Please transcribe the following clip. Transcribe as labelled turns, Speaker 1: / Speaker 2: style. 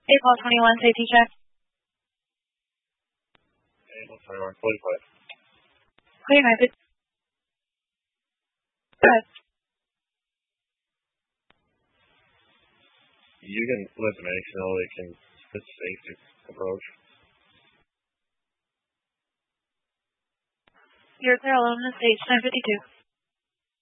Speaker 1: April 21 safety check.
Speaker 2: April 21, 45.
Speaker 1: Clear message. Go ahead.
Speaker 2: You can let the medics know they can it's safe to approach.
Speaker 1: You're clear alone on the stage, 952.